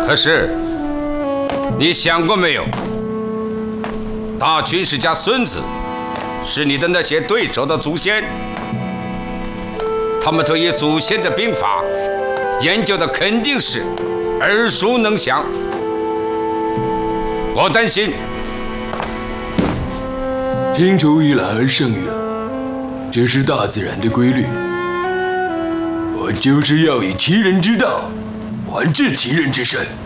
可是，你想过没有？大军师家孙子是你的那些对手的祖先，他们对于祖先的兵法研究的肯定是耳熟能详。我担心， 青出于蓝而胜于蓝，这是大自然的规律。我就是要以其人之道还治其人之身。